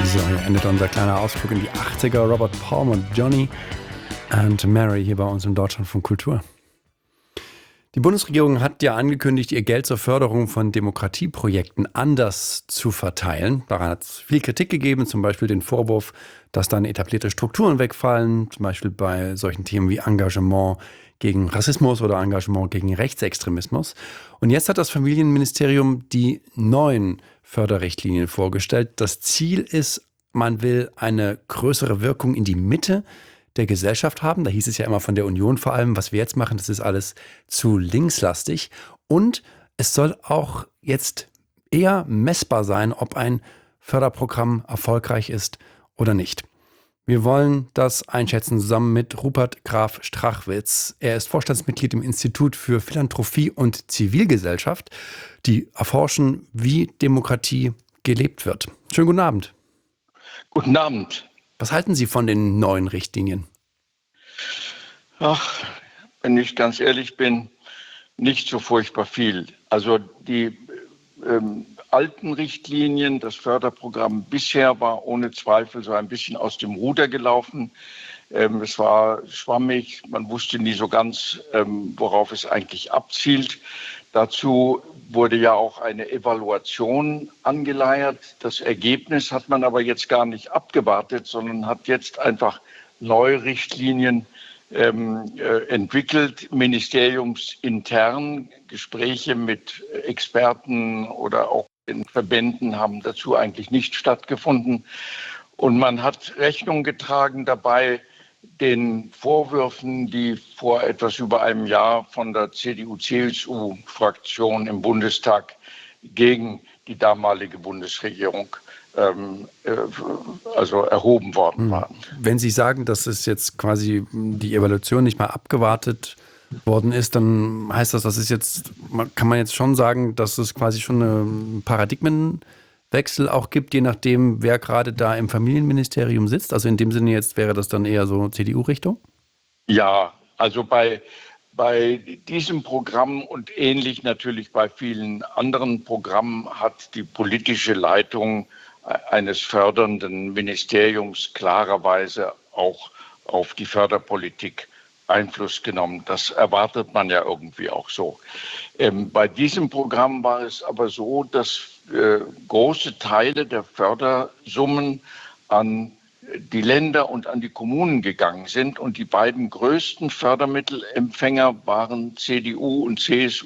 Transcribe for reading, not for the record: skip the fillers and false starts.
So, hier endet unser kleiner Ausflug in die 80er. Robert Palmer, Johnny and Mary hier bei uns im Deutschlandfunk Kultur. Die Bundesregierung hat ja angekündigt, ihr Geld zur Förderung von Demokratieprojekten anders zu verteilen. Daran hat es viel Kritik gegeben, zum Beispiel den Vorwurf, dass dann etablierte Strukturen wegfallen, zum Beispiel bei solchen Themen wie Engagement gegen Rassismus oder Engagement gegen Rechtsextremismus. Und jetzt hat das Familienministerium die neuen Förderrichtlinien vorgestellt. Das Ziel ist, man will eine größere Wirkung in die Mitte der Gesellschaft haben. Da hieß es ja immer von der Union vor allem, was wir jetzt machen, das ist alles zu linkslastig. Und es soll auch jetzt eher messbar sein, ob ein Förderprogramm erfolgreich ist oder nicht. Wir wollen das einschätzen zusammen mit Rupert Graf Strachwitz. Er ist Vorstandsmitglied im Institut für Philanthropie und Zivilgesellschaft, die erforschen, wie Demokratie gelebt wird. Schönen guten Abend. Guten Abend. Was halten Sie von den neuen Richtlinien? Ach, wenn ich ganz ehrlich bin, nicht so furchtbar viel. Also die alten Richtlinien, das Förderprogramm bisher war ohne Zweifel so ein bisschen aus dem Ruder gelaufen. Es war schwammig, man wusste nie so ganz, worauf es eigentlich abzielt. Dazu wurde ja auch eine Evaluation angeleiert. Das Ergebnis hat man aber jetzt gar nicht abgewartet, sondern hat jetzt einfach neue Richtlinien entwickelt, ministeriumsintern. Gespräche mit Experten oder auch den Verbänden haben dazu eigentlich nicht stattgefunden. Und man hat Rechnung getragen dabei den Vorwürfen, die vor etwas über einem Jahr von der CDU-CSU-Fraktion im Bundestag gegen die damalige Bundesregierung erhoben worden waren. Wenn Sie sagen, dass es jetzt quasi die Evaluation nicht mal abgewartet worden ist, dann heißt das, kann man jetzt schon sagen, dass es quasi schon einen Paradigmenwechsel auch gibt, je nachdem, wer gerade da im Familienministerium sitzt? Also in dem Sinne jetzt wäre das dann eher so CDU-Richtung? Ja, also bei diesem Programm und ähnlich natürlich bei vielen anderen Programmen hat die politische Leitung eines fördernden Ministeriums klarerweise auch auf die Förderpolitik Einfluss genommen. Das erwartet man ja irgendwie auch so. Bei diesem Programm war es aber so, dass große Teile der Fördersummen an die Länder und an die Kommunen gegangen sind. Und die beiden größten Fördermittelempfänger waren CDU und CSU.